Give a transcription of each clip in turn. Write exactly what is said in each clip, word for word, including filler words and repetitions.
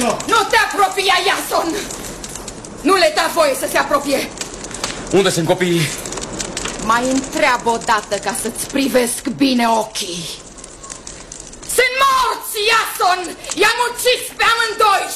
încolo! Nu te apropia, Iason! Nu le da voie să se apropie! Unde sunt copiii? Mai întreabă odată ca să-ți privesc bine ochii. Sunt morți, Iason! I-am ucis pe amândoi!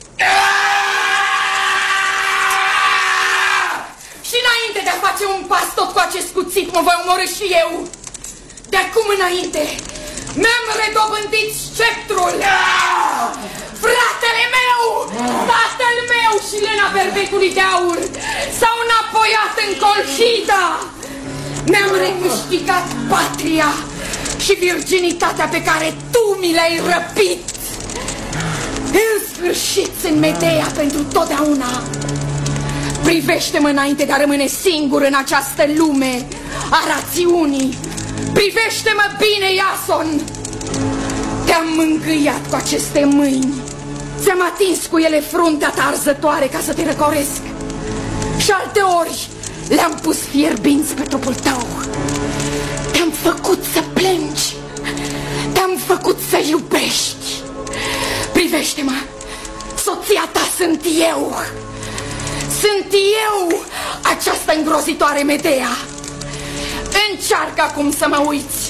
Și înainte de a face un pas tot cu acest cuțit, mă voi omorî și eu! De acum înainte mi-am redobândit sceptrul! Fratele meu, tatăl meu și Lena Berbecului de Aur s-au înapoiat în Colchida! Mi-am recâștigat patria și virginitatea pe care tu mi le-ai răpit! În sfârșit sunt Medea pentru totdeauna! Privește-mă înainte de a rămâne singur în această lume a rațiunii! Privește-mă bine, Iason! Te-am mângâiat cu aceste mâini, ți-am atins cu ele fruntea ta arzătoare ca să te răcoresc și alteori le-am pus fierbinți pe trupul tău. Te-am făcut să plângi, te-am făcut să iubești. Privește-mă, soția ta sunt eu. Sunt eu, această îngrozitoare Medea. Încearcă acum să mă uiți.